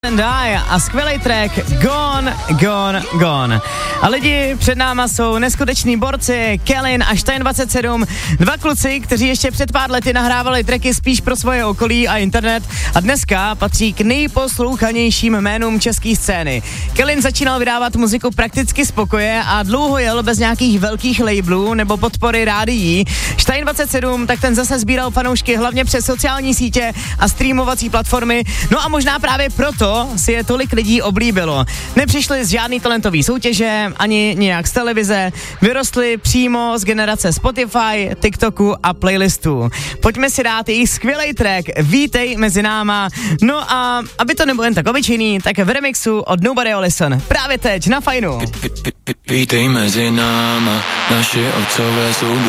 A skvělý track Gone, Gone, Gone. A lidi před náma jsou neskuteční borci Kellin a Stein 27, dva kluci, kteří ještě před pár lety nahrávali tracky spíš pro svoje okolí a internet a dneska patří k nejposlouchanějším jménům české scény. Kellin začínal vydávat muziku prakticky z pokoje a dlouho jel bez nějakých velkých labelů nebo podpory rádií. Stein 27, tak ten zase sbíral fanoušky hlavně přes sociální sítě a streamovací platformy, no a možná právě proto si je tolik lidí oblíbilo. Nepřišli z žádný talentový soutěže, ani nějak z televize, vyrostli přímo z generace Spotify, TikToku a playlistů. Pojďme si dát jejich skvělý track Vítej mezi náma. No a aby to nebylo jen tak obyčejný, tak v remixu od Nobody Listen. Právě teď na Fajnu. Vítej mezi náma, naši otcové jsou